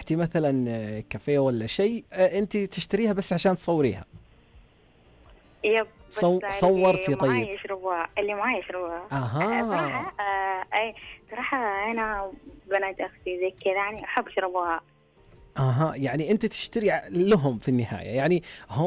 رحتي مثلا كافيه ولا شيء، أنت تشتريها بس عشان تصوريها؟ يب. بس صورتي؟ اللي طيب معاي يشربوها، اللي معاي يشربوها. أها. صراحة أي صراحة أنا بنات أختي زي كذا يعني أحب يشربوها. أها، يعني أنت تشتري لهم في النهاية، يعني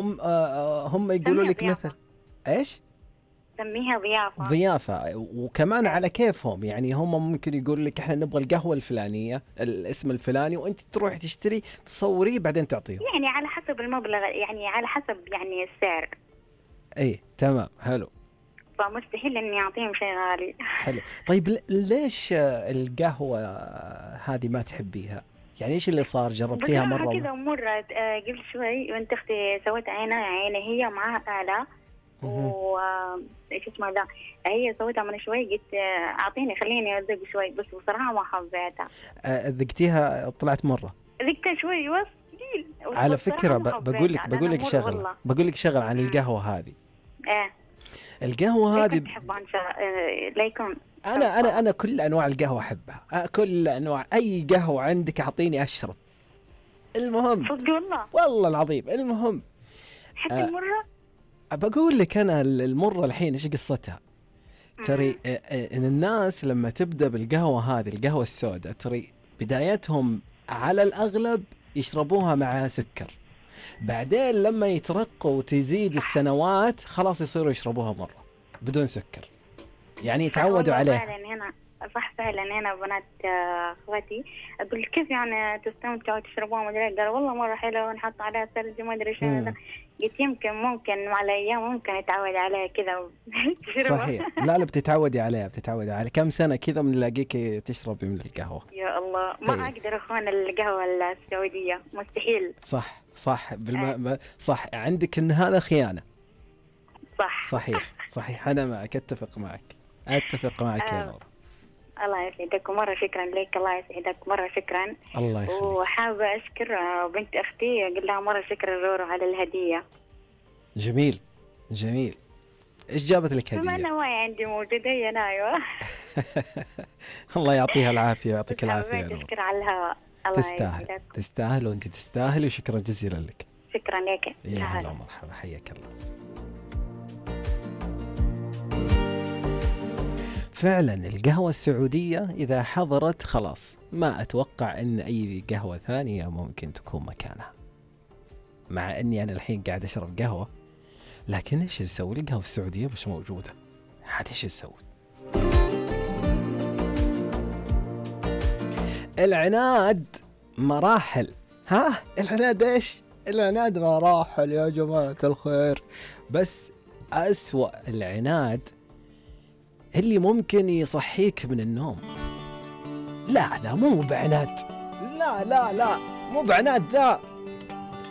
هم يقولوا سميها لك مثل ضيافة. إيش؟ سميها ضيافة. ضيافة، وكمان إيه. على كيفهم، يعني هم ممكن يقول لك احنا نبغى القهوة الفلانية الاسم الفلاني، وانت تروح تشتري تصوريه بعدين تعطيهم. يعني على حسب المبلغ، يعني على حسب يعني السعر. ايه تمام، حلو. فمستحيل إني أعطيهم شيء غالي. حلو. طيب ليش القهوة هذه ما تحبيها؟ يعني ايش اللي صار؟ جربتيها بصراحة مرة؟ كذا مرة قبل شوي بنت أختي سوت عينة هي معاها آلة مهم. و ايش اسمه ده، هي سوتها من شوي قلت اعطيني خليني ادق شوي، بس بصراحة ما حبيتها. ذقتيها طلعت مرة؟ ذقتها شوي بس قليل، على بصراحة فكرة ما حبيتها بقول لأنها لك مر شغلة، والله. بقول لك شغلة عن القهوة هذه. ايه. القهوة ليه هذه كنت تحبها ان شاء لا يكون انا كل انواع القهوة احبها، كل انواع، اي قهوة عندك اعطيني اشرب. المهم، صدق والله. والله العظيم المهم. حتى المرة. بقول لك انا المرة الحين ايش قصتها. تري ان الناس لما تبدا بالقهوة هذه، القهوة السوداء، تري بدايتهم على الاغلب يشربوها مع سكر، بعدين لما يترقوا وتزيد السنوات خلاص يصيروا يشربوها مرة بدون سكر، يعني صح يتعودوا والله عليها. فعلا هنا. صح فعلا هنا بنات اخواتي اقول كيف يعني تستمتعوا وتشربوها ما ادري، قالوا والله مره حلوه ونحط عليها ثلج ما ادري شنو ده. قلت ممكن مع الايام ممكن يتعود عليها كذا تشربها. صحيح. لا بتتعودي عليها، بتتعودي على كم سنة كذا من نلاقيك تشربي من القهوة. يا الله ما اقدر اخوان القهوه السعوديه مستحيل. صح صح، عندك ان هذا خيانة. صح. صحيح انا معك، اتفق معك يا نور. الله يسعدك ومرة شكرا لك. الله يسعدك مرة شكرا. الله يخليك. وحابة أشكر بنت أختي أقول لها مرة شكرا رورو على الهدية. جميل. إيش جابت لك هدية؟ بما أنا ما عندي موجودة هي نايوة. الله يعطيها العافية ويعطيك العافية يا نور. أشكر على الهواء. تستاهل وأنت تستاهل، وشكرا جزيلا لك. شكرا لك. يا هلا ومرحبا، حياك الله. فعلا القهوة السعودية إذا حضرت خلاص ما أتوقع أن أي قهوة ثانية ممكن تكون مكانها، مع أني أنا الحين قاعد أشرب قهوة، لكن إيش نسوي؟ القهوة السعودية مش موجودة، عاد إيش نسوي؟ العناد مراحل. العناد إيش؟ العناد مراحل يا جماعة الخير. بس أسوأ العناد اللي ممكن يصحيك من النوم. لا مو بعناد، لا مو بعناد ذا.